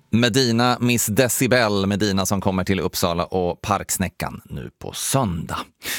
Medina, Miss Decibel, Medina som kommer till Uppsala och Parksnäckan nu på söndag.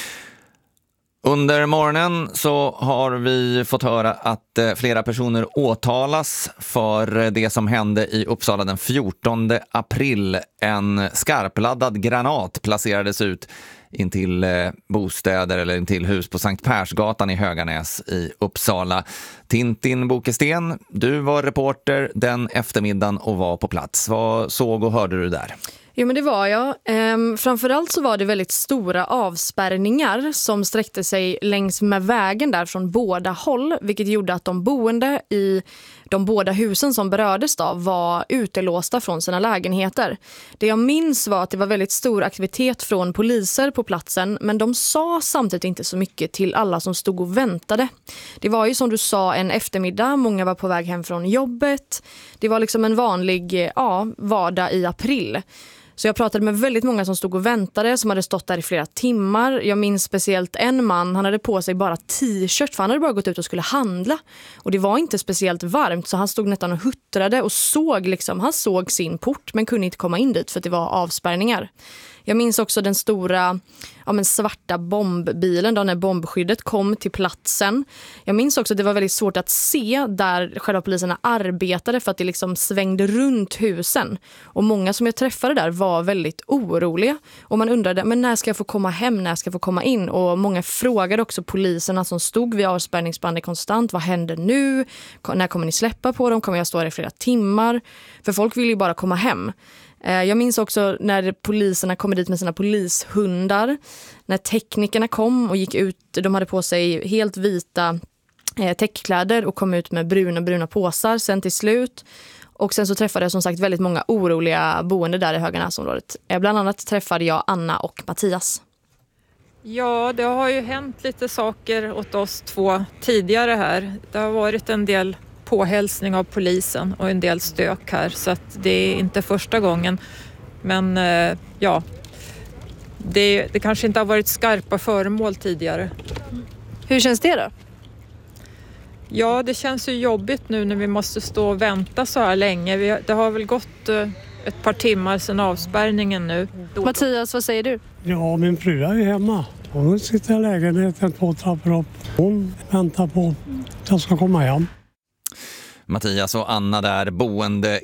Under morgonen så har vi fått höra att flera personer åtalas för det som hände i Uppsala den 14 april. En skarpladdad granat placerades ut intill bostäder eller intill hus på Sankt Persgatan i Höganäs i Uppsala. Tintin Bokesten, du var reporter den eftermiddagen och var på plats. Vad såg och hörde du där? Jo, men det var jag. Framförallt så var det väldigt stora avspärrningar som sträckte sig längs med vägen där från båda håll, vilket gjorde att de boende i de båda husen som berördes då var utelåsta från sina lägenheter. Det jag minns var att det var väldigt stor aktivitet från poliser på platsen, men de sa samtidigt inte så mycket till alla som stod och väntade. Det var ju som du sa en eftermiddag, många var på väg hem från jobbet. Det var liksom en vanlig vardag i april. Så jag pratade med väldigt många som stod och väntade, som hade stått där i flera timmar. Jag minns speciellt en man, han hade på sig bara t-shirt för han hade bara gått ut och skulle handla. Och det var inte speciellt varmt så han stod nästan och huttrade och han såg sin port men kunde inte komma in dit för att det var avspärrningar. Jag minns också den stora svarta bombbilen då när bombskyddet kom till platsen. Jag minns också att det var väldigt svårt att se där själva poliserna arbetade för att det liksom svängde runt husen. Och många som jag träffade där var väldigt oroliga. Och man undrade, men när ska jag få komma hem, när ska jag få komma in? Och många frågade också poliserna som stod vid avspärrningsbandet konstant, vad händer nu? När kommer ni släppa på dem? Kommer jag stå här i flera timmar? För folk vill ju bara komma hem. Jag minns också när poliserna kom dit med sina polishundar, när teknikerna kom och gick ut, de hade på sig helt vita täckkläder och kom ut med bruna påsar sen till slut. Och sen så träffade jag som sagt väldigt många oroliga boende där i Höganäsområdet. Bland annat träffade jag Anna och Mattias. Ja, det har ju hänt lite saker åt oss två tidigare här. Det har varit en del påhälsning av polisen och en del stök här så att det är inte första gången. Men det kanske inte har varit skarpa föremål tidigare. Hur känns det då? Ja, det känns ju jobbigt nu när vi måste stå och vänta så här länge. Det har väl gått ett par timmar sedan avspärrningen nu. Mattias, vad säger du? Ja, min fru är ju hemma. Hon sitter i lägenheten 2 trappor upp. Hon väntar på att jag ska komma hem. Mattias och Anna där, boende